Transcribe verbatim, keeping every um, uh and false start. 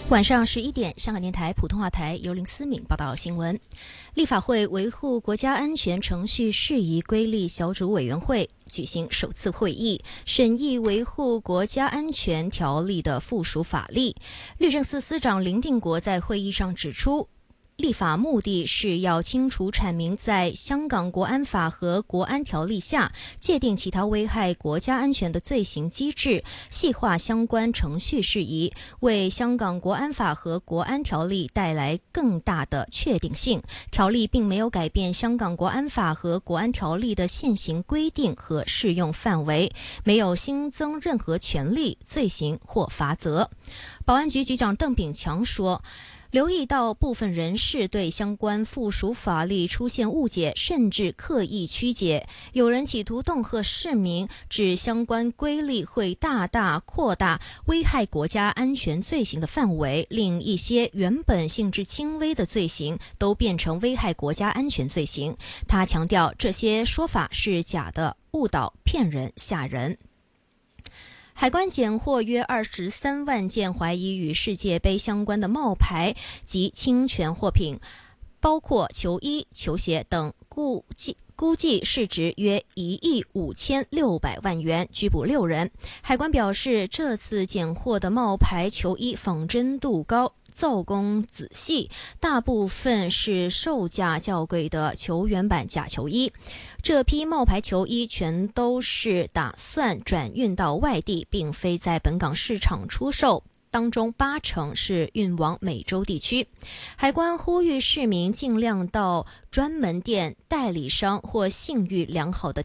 晚上十一点，香港电台普通话台由林思敏报道新闻。立法会维护国家安全程序事宜规例小组委员会举行首次会议，审议维护国家安全条例的附属法例。律政司司长林定国在会议上指出，立法目的是要清楚阐明在香港国安法和国安条例下界定其他危害国家安全的罪行机制，细化相关程序事宜，为香港国安法和国安条例带来更大的确定性。条例并没有改变香港国安法和国安条例的现行规定和适用范围，没有新增任何权利、罪行或罚则。保安局局长邓炳强说，留意到部分人士对相关附属法例出现误解，甚至刻意曲解。有人企图恫吓市民，指相关规例会大大扩大危害国家安全罪行的范围，令一些原本性质轻微的罪行都变成危害国家安全罪行。他强调，这些说法是假的，误导、骗人、吓人。海关检获约二十三万件怀疑与世界杯相关的冒牌及侵权货品，包括球衣、球鞋等，估计估计市值约一亿五千六百万元，拘捕六人。海关表示，这次检获的冒牌球衣仿真度高，造工仔细，大部分是售价较贵的球员版假球衣。这批冒牌球衣全都是打算转运到外地，并非在本港市场出售，当中八成是运往美洲地区。海关呼吁市民尽量到专门店、代理商或信誉良好的